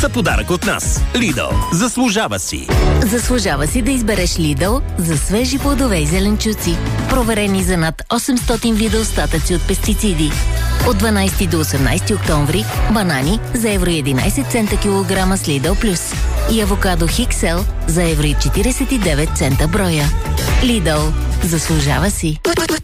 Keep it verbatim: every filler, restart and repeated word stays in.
за подарък от нас. Lidl. Заслужава си. Заслужава си да избереш Lidl за свежи плодове и зеленчуци. Проверени за над осемстотин вида остатъци от пестициди. От дванайсети до осемнайсети октомври банани за евро и единайсет цента килограма с Lidl Plus и авокадо Хиксел за евро и четирийсет и девет цента броя. Lidl. Заслужава си.